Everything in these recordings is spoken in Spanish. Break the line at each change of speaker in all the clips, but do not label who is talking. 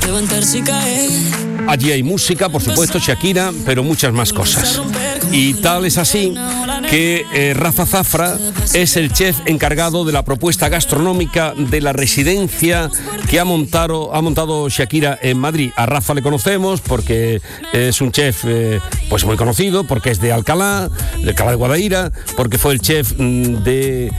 levantarse y caer.
Allí hay música, por supuesto, Shakira, pero muchas más cosas. Y tal es así que Rafa Zafra es el chef encargado de la propuesta gastronómica de la residencia que ha montado Shakira en Madrid. A Rafa le conocemos porque es un chef pues muy conocido, porque es de Alcalá de Guadaira, porque fue el chef de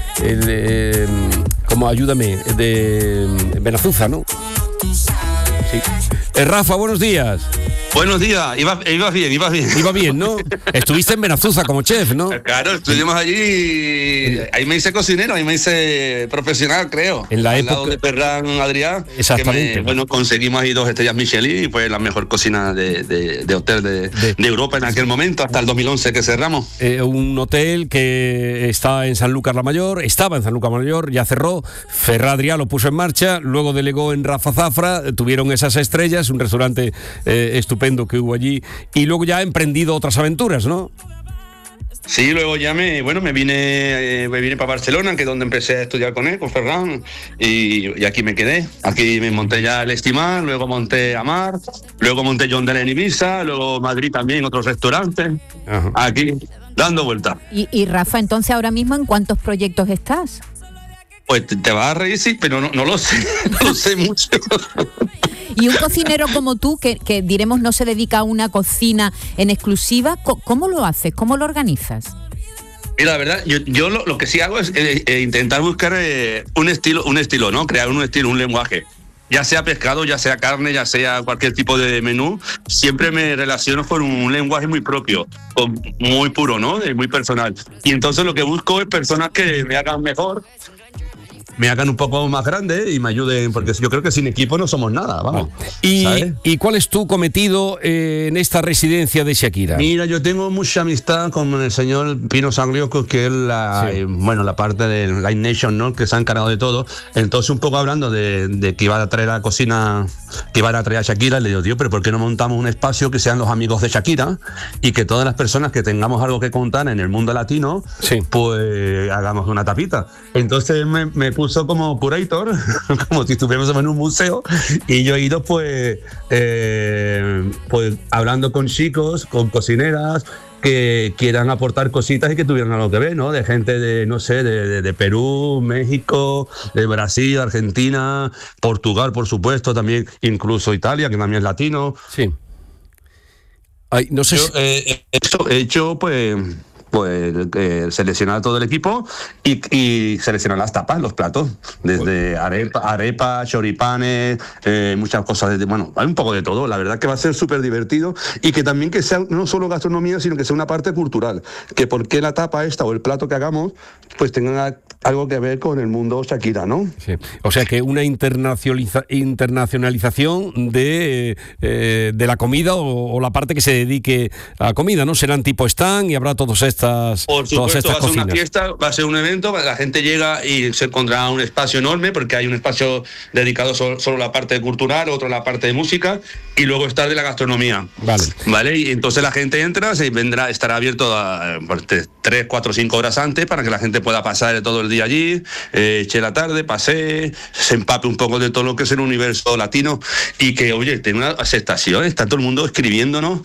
Benazuza, ¿no? Sí. Rafa, buenos días.
Buenos días, ibas bien.
Iba bien, ¿no? Estuviste en Benazuza como chef, ¿no?
Claro, estuvimos allí, ahí me hice cocinero, ahí me hice profesional, creo.
En la
al
época
lado de Ferran Adrià.
Exactamente.
Conseguimos ahí 2 estrellas Michelin y fue la mejor cocina de hotel de Europa en aquel momento, hasta el 2011 que cerramos.
Un hotel que estaba en Sanlúcar la Mayor, ya cerró. Ferran Adrià lo puso en marcha, luego delegó en Rafa Zafra, tuvieron esas estrellas, un restaurante estupendo que hubo allí, y luego ya ha emprendido otras aventuras, ¿no?
Sí, luego ya me vine para Barcelona, que es donde empecé a estudiar con él, con Ferran, y aquí me quedé. Aquí me monté ya el Estimar, luego monté Amar, luego monté John Dell en Ibiza, luego Madrid también, otros restaurantes. Ajá. Aquí, dando vueltas.
Y Rafa, entonces ahora mismo, ¿en cuántos proyectos estás?
Pues te vas a reír, sí, pero no lo sé, no lo sé mucho.
Y un cocinero como tú, que diremos no se dedica a una cocina en exclusiva, ¿cómo lo haces? ¿Cómo lo organizas?
Mira, la verdad, yo lo que sí hago es intentar buscar un estilo, ¿no? Crear un estilo, un lenguaje. Ya sea pescado, ya sea carne, ya sea cualquier tipo de menú, siempre me relaciono con un lenguaje muy propio, muy puro, ¿no? Muy personal. Y entonces lo que busco es personas que me hagan mejor, me hagan un poco más grande y me ayuden, porque yo creo que sin equipo no somos nada, vamos.
¿Y cuál es tu cometido en esta residencia de Shakira?
Mira, yo tengo mucha amistad con el señor Pino Sangliocos, que es la parte de Live Nation, ¿no? Que se ha encargado de todo. Entonces, un poco hablando de que iba a traer a la cocina, que iban a traer a Shakira, le digo, tío, pero ¿por qué no montamos un espacio que sean los amigos de Shakira y que todas las personas que tengamos algo que contar en el mundo latino, pues hagamos una tapita? Entonces me puso como curator, como si estuviéramos en un museo, y yo he ido pues hablando con chicos, con cocineras que quieran aportar cositas y que tuvieran algo que ver, ¿no? De gente de Perú, México, de Brasil, Argentina, Portugal, por supuesto, también incluso Italia, que también es latino.
Sí. Ay, no sé
he hecho seleccionar todo el equipo y seleccionar las tapas, los platos, desde arepa, choripanes, muchas cosas, hay un poco de todo. La verdad que va a ser súper divertido y que también que sea no solo gastronomía, sino que sea una parte cultural, que por qué la tapa esta o el plato que hagamos pues tenga algo que ver con el mundo Shakira, ¿no?
Sí. O sea que una internacionalización de la comida o la parte que se dedique a la comida, ¿no? Serán tipo stand y habrá todas estas
por supuesto, va a ser
cocinas.
una fiesta, va a ser un evento, la gente llega y se encontrará un espacio enorme, porque hay un espacio dedicado solo a la parte cultural, otro a la parte de música, y luego está de la gastronomía. Vale. Y entonces la gente entra, estará abierto 3, 4, 5 horas antes para que la gente pueda pasar todo el día allí, eche la tarde, pase, se empape un poco de todo lo que es el universo latino y que, oye, tenga una aceptación. Está todo el mundo escribiéndonos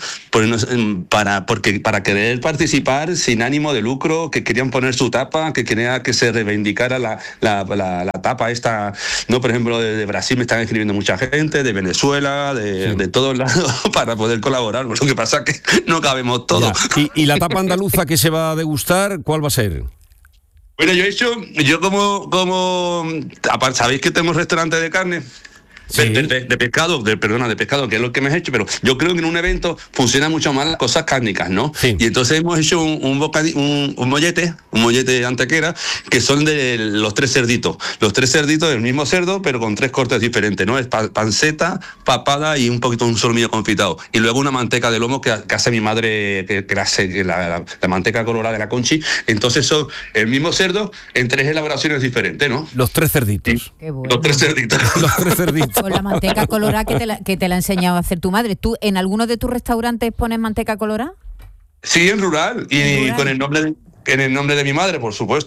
para querer participar sin ánimo de lucro, que querían poner su tapa, que quería que se reivindicara la tapa esta, ¿no? Por ejemplo, de Brasil me están escribiendo mucha gente, de Venezuela, de todos lados, para poder colaborar. Lo que pasa es que no cabemos todos.
¿Y la tapa andaluza que se va a degustar, cuál va a ser?
Bueno, yo como aparte, ¿sabéis que tenemos restaurante de carne? Sí. De pescado, de pescado, que es lo que me has hecho, pero yo creo que en un evento funciona mucho más las cosas cárnicas, ¿no? Sí. Y entonces hemos hecho un mollete de antequera, que son de los 3 cerditos. Los 3 cerditos del mismo cerdo, pero con 3 cortes diferentes, ¿no? Es panceta, papada y un solomillo confitado. Y luego una manteca de lomo que hace mi madre, que hace la manteca colorada de la Conchi. Entonces son el mismo cerdo en 3 elaboraciones diferentes, ¿no?
Los 3 cerditos.
Sí. Qué bueno. Los 3 cerditos.
Los 3 cerditos.
Con la manteca colorada que te la ha enseñado a hacer tu madre. ¿Tú en alguno de tus restaurantes pones manteca colorada?
Sí, en Rural. Y con el nombre de mi madre, por supuesto.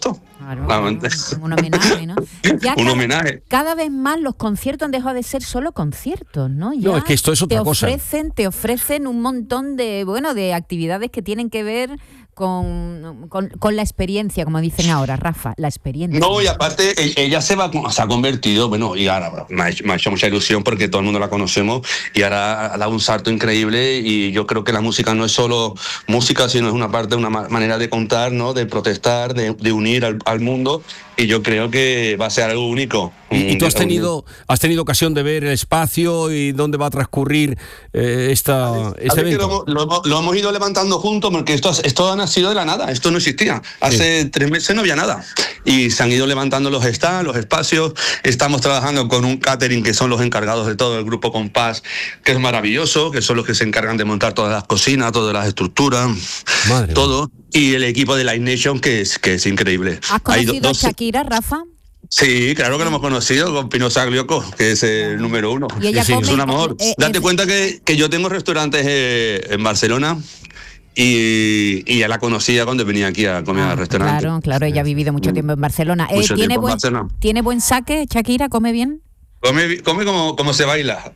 Claro, un homenaje, ¿no? Ya
un homenaje.
Cada vez más los conciertos han dejado de ser solo conciertos, ¿no? Ya
no, es que esto es otra cosa.
Te ofrecen un montón de actividades que tienen que ver con la experiencia, como dicen ahora, Rafa, la experiencia.
No, y aparte, ella se ha convertido, y ahora me ha hecho mucha ilusión porque todo el mundo la conocemos y ahora ha dado un salto increíble, y yo creo que la música no es solo música, sino es una parte, una manera de contar, ¿no? De protestar, de unir al mundo, y yo creo que va a ser algo único.
¿Y tú has tenido ocasión de ver el espacio y dónde va a transcurrir este evento?
Lo hemos ido levantando juntos, porque esto ha nacido de la nada, esto no existía. Hace 3 meses no había nada. Y se han ido levantando los stands, los espacios. Estamos trabajando con un catering que son los encargados de todo el grupo Compás, que es maravilloso, que son los que se encargan de montar todas las cocinas, todas las estructuras, todo. Y el equipo de Live Nation, que es increíble.
¿Has conocido a Shakira, Rafa?
Sí, claro que lo hemos conocido con Pino Saglioco, que es el número 1.
Y ella
es un amor. Date cuenta que yo tengo restaurantes en Barcelona, y ya la conocía cuando venía aquí a comer al restaurante.
Claro, ella ha vivido mucho tiempo en Barcelona. ¿Tiene buen saque, Shakira? ¿Come bien?
Come como se baila.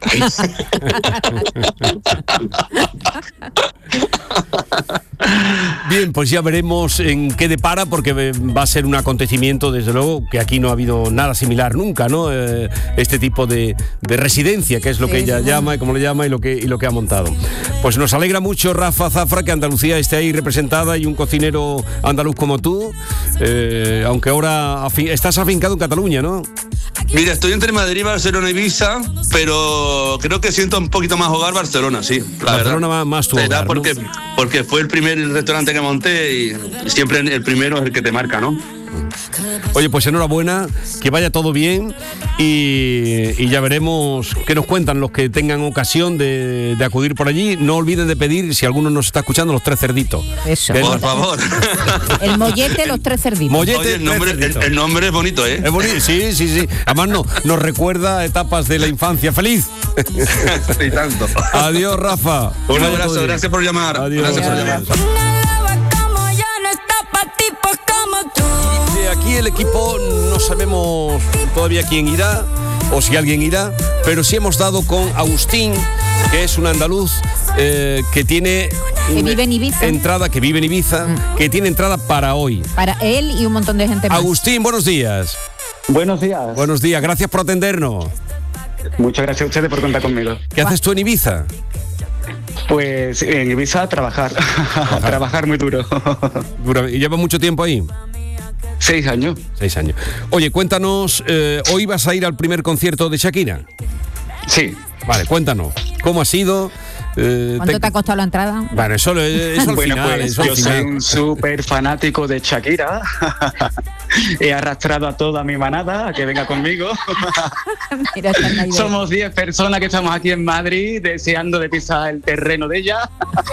Bien, pues ya veremos en qué depara, porque va a ser un acontecimiento, desde luego, que aquí no ha habido nada similar nunca, ¿no? Este tipo de residencia, que es lo que ella llama y como le llama y lo que ha montado. Pues nos alegra mucho, Rafa Zafra, que Andalucía esté ahí representada y un cocinero andaluz como tú, aunque ahora estás afincado en Cataluña, ¿no?
Mira, estoy entre Madrid, Barcelona y Ibiza, pero creo que siento un poquito más hogar Barcelona, sí.
Barcelona va más tu hogar,
porque fue el primer restaurante que monté, y siempre el primero es el que te marca, ¿no?
Oye, pues enhorabuena, que vaya todo bien, y ya veremos qué nos cuentan los que tengan ocasión de acudir por allí. No olviden de pedir, si alguno nos está escuchando, los 3 cerditos.
Eso.
Por favor.
El mollete, los 3 cerditos.
Mollete, oye, el nombre es bonito, ¿eh?
Es bonito, sí. Además nos recuerda etapas de la infancia. ¡Feliz!
Y tanto.
Adiós, Rafa.
Un abrazo, gracias por llamar.
Adiós.
Gracias por llamar.
De aquí el equipo no sabemos todavía quién irá o si alguien irá, pero sí hemos dado con Agustín, que es un andaluz que tiene
vive en Ibiza.
Que vive en Ibiza, que tiene entrada para hoy.
Para él y un montón de gente más.
Agustín, buenos días.
Buenos días.
Buenos días, gracias por atendernos.
Muchas gracias a ustedes por contar conmigo.
¿Qué haces tú en Ibiza?
Pues en Ibiza a trabajar muy duro.
¿Y llevas mucho tiempo ahí?
6 años.
6 años. Oye, cuéntanos, ¿hoy vas a ir al primer concierto de Shakira?
Sí.
Vale, cuéntanos, ¿cómo ha sido?
¿Cuánto te ha costado la entrada?
Bueno, eso al
bueno,
final.
Pues yo soy un súper fanático de Shakira. He arrastrado a toda mi manada a que venga conmigo.
Mira,
somos 10 personas que estamos aquí en Madrid deseando de pisar el terreno de ella.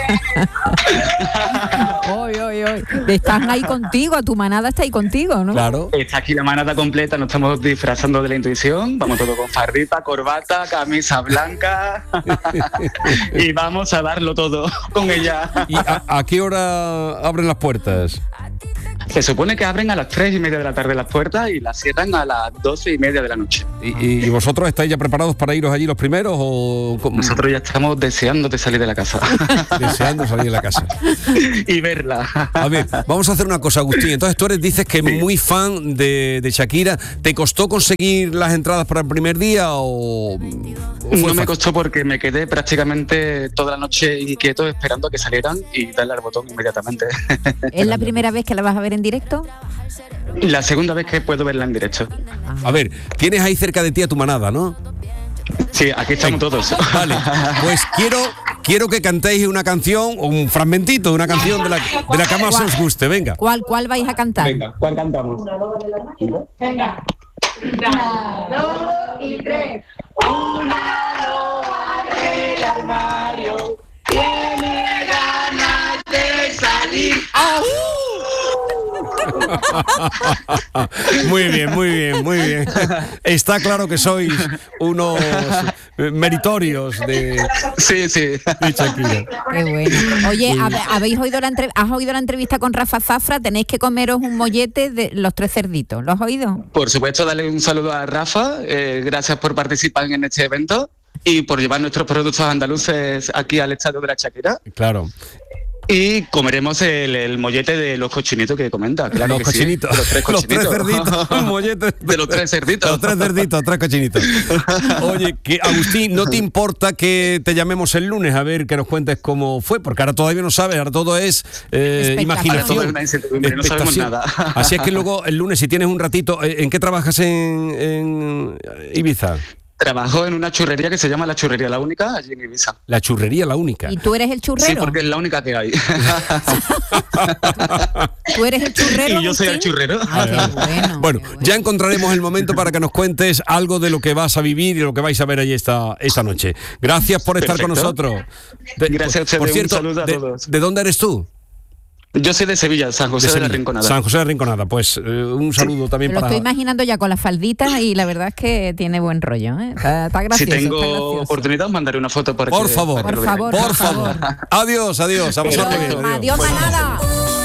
Están ahí contigo, tu manada está ahí contigo, ¿no?
Claro.
Está aquí la manada completa, nos estamos disfrazando de la intuición. Vamos todos con fardita, corbata, camisa blanca. Y vamos a darlo todo con ella.
¿Y a qué hora abren las puertas?
Se supone que abren a las 3:30 de la tarde las puertas y las cierran a las 12:30 de la noche.
¿Y vosotros estáis ya preparados para iros allí los primeros? ¿O
nosotros ya estamos deseando de salir de la casa.
Deseando salir de la casa.
Y verla.
A ver, vamos a hacer una cosa, Agustín. Entonces tú dices que muy fan de Shakira. ¿Te costó conseguir las entradas para el primer día o
no me costó, porque me quedé prácticamente toda la noche inquieto esperando a que salieran y darle al botón inmediatamente.
¿Es la primera vez que la vas a ver en directo?
La segunda vez que puedo verla en directo.
A ver, tienes ahí cerca de ti a tu manada, ¿no?
Sí, aquí estamos todos.
Vale, pues quiero que cantéis una canción o un fragmentito de una canción de la que más os guste, venga.
¿Cuál vais a cantar?
Venga, ¿cuál cantamos?
Venga. 1, 2 y 3. Una loba del armario tiene ganas de salir.
Muy bien. Está claro que sois unos meritorios de Shakira.
Qué bueno. Oye, ¿has oído la entrevista con Rafa Zafra? Tenéis que comeros un mollete de los 3 cerditos. ¿Lo has oído?
Por supuesto, darle un saludo a Rafa. Gracias por participar en este evento y por llevar nuestros productos andaluces aquí al estadio de la Shakira.
Claro.
Y comeremos el mollete de los cochinitos que comenta. Claro,
los cochinitos.
Sí, los 3 cochinitos.
Los 3 cerditos. Un mollete
de los 3 cerditos.
Los 3 cerditos, 3 cochinitos. Oye, que Agustín, ¿no te importa que te llamemos el lunes a ver que nos cuentes cómo fue? Porque ahora todavía no sabes, ahora todo es imaginación.
No sabemos nada.
Así es que luego el lunes, si tienes un ratito, ¿en qué trabajas en Ibiza?
Trabajo en una churrería que se llama La Churrería La Única, allí en Ibiza.
La Churrería La Única.
¿Y tú eres el churrero?
Sí, porque es la única que hay.
¿Tú eres el churrero?
Y yo soy el churrero.
Bueno, ya encontraremos el momento para que nos cuentes algo de lo que vas a vivir y lo que vais a ver allí esta noche. Gracias por estar con nosotros.
Gracias a ustedes.
Por cierto,
un saludo a todos.
¿De dónde eres tú?
Yo soy de Sevilla, San José de la Rinconada.
San José de la Rinconada, pues un saludo también para...
Lo estoy imaginando ya con las falditas y la verdad es que tiene buen rollo, ¿eh? Está gracioso.
Si tengo oportunidad, os mandaré una foto
por favor.
Por favor.
Adiós. A vosotros.
Adiós, manada.